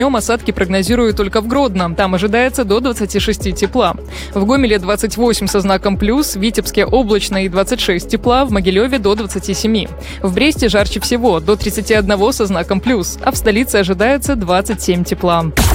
Днем осадки прогнозируют только в Гродно. Там ожидается до 26 тепла. В Гомеле 28 со знаком плюс, в Витебске облачно и 26 тепла, в Могилеве до 27. В Бресте жарче всего, до 31 со знаком плюс, а в столице ожидается 27 тепла.